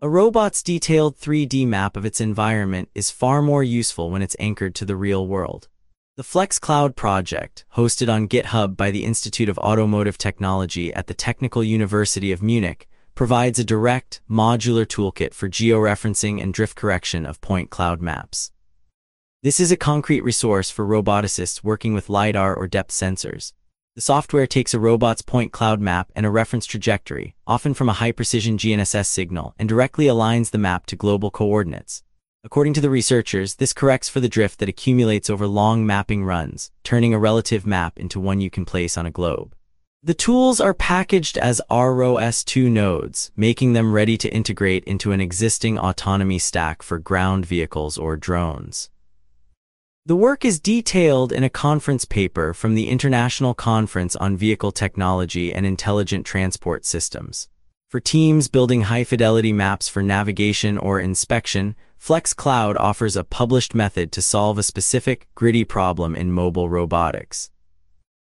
A robot's detailed 3D map of its environment is far more useful when it's anchored to the real world. The FlexCloud project, hosted on GitHub by the Institute of Automotive Technology at the Technical University of Munich, provides a direct, modular toolkit for georeferencing and drift correction of point cloud maps. This is a concrete resource for roboticists working with LiDAR or depth sensors. The software takes a robot's point cloud map and a reference trajectory, often from a high-precision GNSS signal, and directly aligns the map to global coordinates. According to the researchers, this corrects for the drift that accumulates over long mapping runs, turning a relative map into one you can place on a globe. The tools are packaged as ROS2 nodes, making them ready to integrate into an existing autonomy stack for ground vehicles or drones. The work is detailed in a conference paper from the International Conference on Vehicle Technology and Intelligent Transport Systems. For teams building high-fidelity maps for navigation or inspection, FlexCloud offers a published method to solve a specific, gritty problem in mobile robotics.